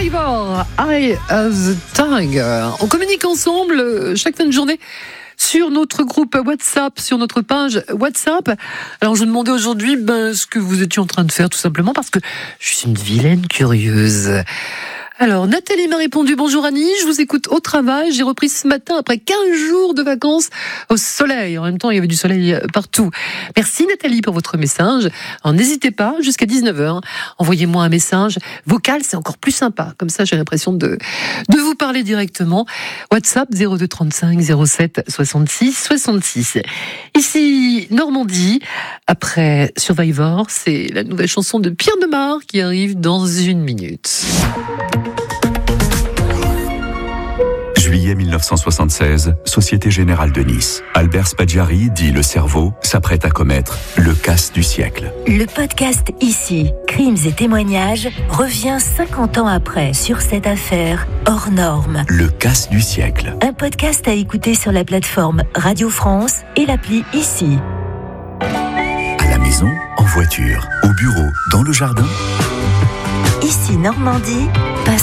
Survivor, Eye of the Tiger. On communique ensemble chaque fin de journée sur notre groupe WhatsApp, sur notre page WhatsApp. Alors je me demandais aujourd'hui ce que vous étiez en train de faire, tout simplement parce que je suis une vilaine curieuse. Alors, Nathalie m'a répondu: bonjour Annie, je vous écoute au travail. J'ai repris ce matin après 15 jours de vacances au soleil. En même temps, il y avait du soleil partout. Merci Nathalie pour votre message. Alors, n'hésitez pas, jusqu'à 19h, envoyez-moi un message vocal, c'est encore plus sympa. Comme ça, j'ai l'impression de vous parler directement. WhatsApp 02 35 07 66 66. Ici, Normandie. Après Survivor, c'est la nouvelle chanson de Pierre Demar qui arrive dans une minute. Juillet 1976, Société Générale de Nice. Albert Spaggiari, dit Le Cerveau, s'apprête à commettre le casse du siècle. Le podcast Ici, crimes et témoignages, revient 50 ans après sur cette affaire hors norme. Le casse du siècle. Un podcast à écouter sur la plateforme Radio France et l'appli Ici. À la maison, en voiture, au bureau, dans le jardin. Ici Normandie passe